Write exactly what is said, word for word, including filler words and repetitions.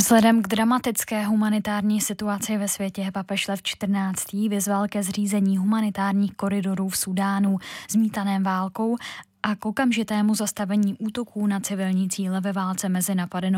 Vzhledem k dramatické humanitární situaci ve světě papež Lev čtrnáctý vyzval ke zřízení humanitárních koridorů v Súdánu zmítaném válkou a k okamžitému zastavení útoků na civilní cíle ve válce mezi napadenou